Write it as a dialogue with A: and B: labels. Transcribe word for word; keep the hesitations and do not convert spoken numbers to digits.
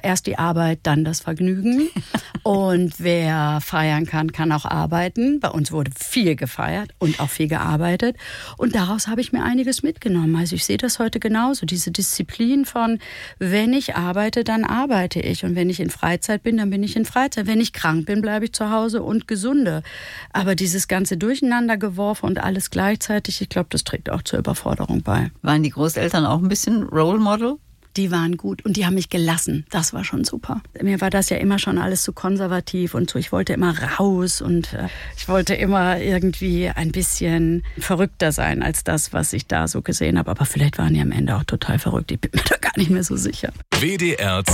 A: Erst die Arbeit, dann das Vergnügen. Und wer feiern kann, kann auch arbeiten. Bei uns wurde viel gefeiert und auch viel gearbeitet. Und daraus habe ich mir einiges mitgenommen. Also ich sehe das heute genauso. Diese Disziplin von, wenn ich arbeite, dann arbeite ich. Und wenn ich in Freizeit bin, dann bin ich in Freizeit. Wenn ich krank bin, bleibe ich zu Hause und gesunde. Aber dieses ganze Durcheinandergeworfen und alles gleichzeitig, ich glaube, das trägt auch zur Überforderung bei.
B: Waren die Großeltern auch ein bisschen Role Model?
A: Die waren gut und die haben mich gelassen. Das war schon super. Mir war das ja immer schon alles zu konservativ und so. Ich wollte immer raus und äh, ich wollte immer irgendwie ein bisschen verrückter sein als das, was ich da so gesehen habe. Aber vielleicht waren die am Ende auch total verrückt. Ich bin mir da gar nicht mehr so sicher.
C: W D R